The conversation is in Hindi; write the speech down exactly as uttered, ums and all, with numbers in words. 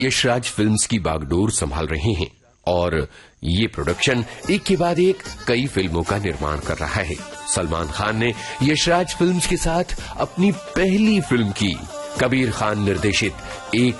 यशराज फिल्म्स की बागडोर संभाल रहे हैं और ये प्रोडक्शन एक के बाद एक कई फिल्मों का निर्माण कर रहा है। सलमान खान ने यशराज फिल्म्स के साथ अपनी पहली फिल्म की। कबीर खान निर्देशित एक